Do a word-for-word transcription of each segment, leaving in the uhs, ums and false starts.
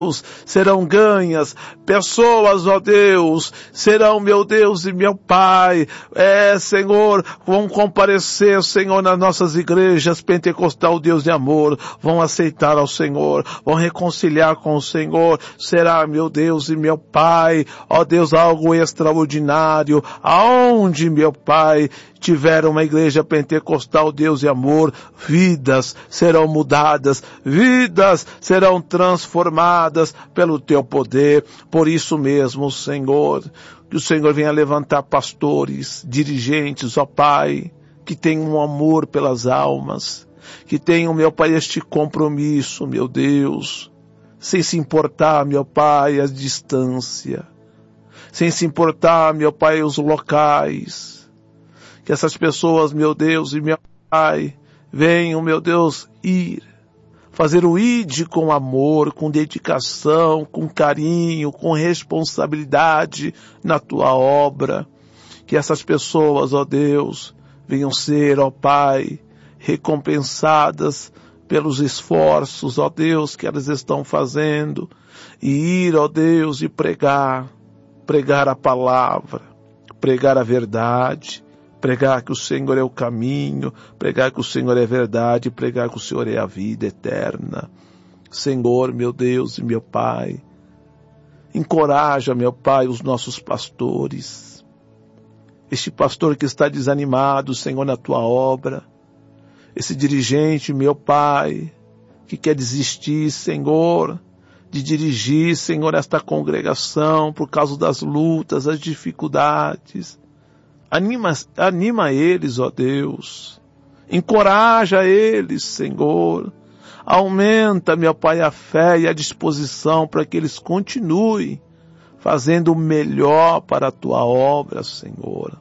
serão ganhas, pessoas, ó Deus, serão, meu Deus e meu Pai, é, Senhor, vão comparecer, Senhor, nas nossas igrejas pentecostal, Deus de amor, vão aceitar ao Senhor, vão reconciliar com o Senhor, será, meu Deus e meu Pai, ó Deus, algo extraordinário, aonde, meu Pai, tiver uma igreja pentecostal, Deus e amor, vidas serão mudadas, vidas serão transformadas pelo teu poder. Por isso mesmo, Senhor, que o Senhor venha levantar pastores, dirigentes, ó Pai, que tenham um amor pelas almas, que tenham, meu Pai, este compromisso, meu Deus, sem se importar, meu Pai, a distância, sem se importar, meu Pai, os locais. Que essas pessoas, meu Deus e meu Pai, venham, meu Deus, ir, fazer o ide com amor, com dedicação, com carinho, com responsabilidade na tua obra. Que essas pessoas, ó Deus, venham ser, ó Pai, recompensadas pelos esforços, ó Deus, que elas estão fazendo, e ir, ó Deus, e pregar, pregar a palavra, pregar a verdade, pregar que o Senhor é o caminho, pregar que o Senhor é verdade, pregar que o Senhor é a vida eterna. Senhor, meu Deus e meu Pai, encoraja, meu Pai, os nossos pastores. Este pastor que está desanimado, Senhor, na tua obra. Esse dirigente, meu Pai, que quer desistir, Senhor, de dirigir, Senhor, esta congregação por causa das lutas, das dificuldades. Anima, anima eles, ó Deus. Encoraja eles, Senhor. Aumenta, meu Pai, a fé e a disposição para que eles continuem fazendo o melhor para a tua obra, Senhor.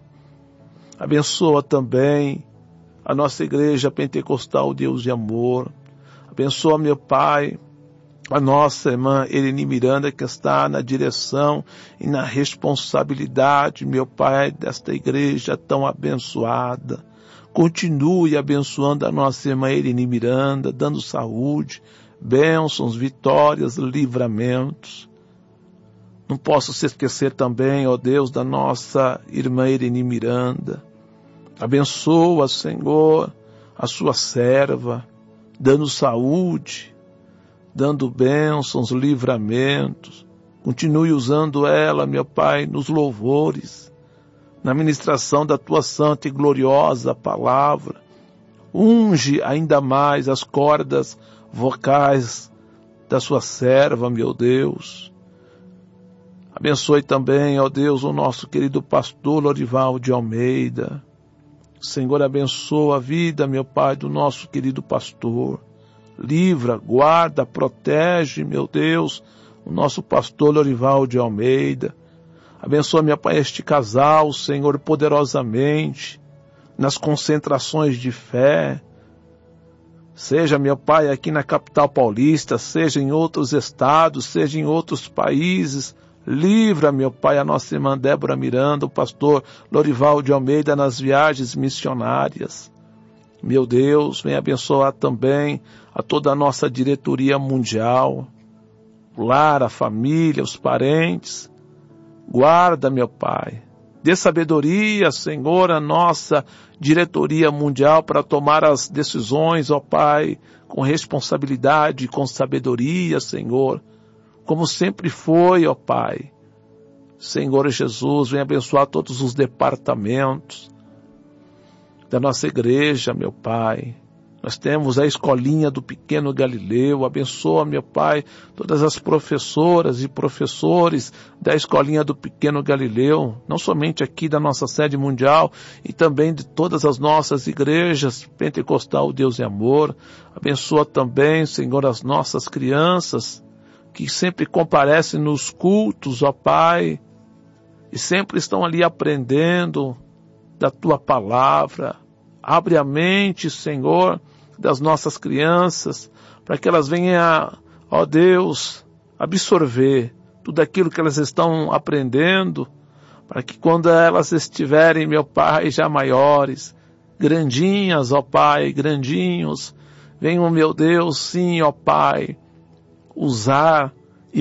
Abençoa também a nossa igreja pentecostal, Deus de amor. Abençoa, meu Pai, a nossa irmã Eleni Miranda, que está na direção e na responsabilidade, meu Pai, desta igreja tão abençoada. Continue abençoando a nossa irmã Eleni Miranda, dando saúde, bênçãos, vitórias, livramentos. Não posso se esquecer também, ó Deus, da nossa irmã Eleni Miranda. Abençoa, Senhor, a sua serva, dando saúde, dando bênçãos, livramentos. Continue usando ela, meu Pai, nos louvores, na ministração da tua santa e gloriosa palavra. Unge ainda mais as cordas vocais da sua serva, meu Deus. Abençoe também, ó Deus, o nosso querido pastor Lorival de Almeida. Senhor, abençoa a vida, meu Pai, do nosso querido pastor. Livra, guarda, protege, meu Deus, o nosso pastor Lorival de Almeida. Abençoa, meu Pai, este casal, Senhor, poderosamente, nas concentrações de fé. Seja, meu Pai, aqui na capital paulista, seja em outros estados, seja em outros países. Livra, meu Pai, a nossa irmã Débora Miranda, o pastor Lorival de Almeida nas viagens missionárias. Meu Deus, vem abençoar também a toda a nossa diretoria mundial, o lar, a família, os parentes. Guarda, meu Pai. Dê sabedoria, Senhor, à nossa diretoria mundial para tomar as decisões, ó Pai, com responsabilidade, com sabedoria, Senhor, como sempre foi, ó Pai. Senhor Jesus, vem abençoar todos os departamentos da nossa igreja, meu Pai. Nós temos a escolinha do Pequeno Galileu. Abençoa, meu Pai, todas as professoras e professores da escolinha do Pequeno Galileu, não somente aqui da nossa sede mundial, e também de todas as nossas igrejas pentecostal, Deus e amor. Abençoa também, Senhor, as nossas crianças, que sempre comparecem nos cultos, ó Pai, e sempre estão ali aprendendo da Tua palavra. Abre a mente, Senhor, das nossas crianças, para que elas venham, ó Deus, absorver tudo aquilo que elas estão aprendendo, para que quando elas estiverem, meu Pai, já maiores, grandinhas, ó Pai, grandinhos, venham, meu Deus, sim, ó Pai, usar